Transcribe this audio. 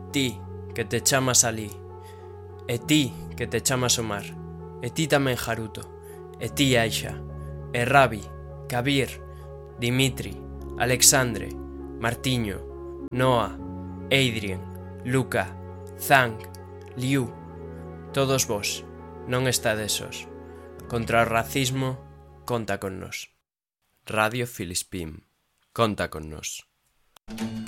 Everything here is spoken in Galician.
ti que te chamas Alí, e ti que te chamas Omar, e ti tamén Haruto, e ti Aisha, e Rabi, Kabir, Dimitri, Alexandre, Martiño, Noah, Adrien, Luca, Zhang, Liu, todos vos non estades sós. Contra o racismo, conta con nós. Radio Filispín, conta con nós.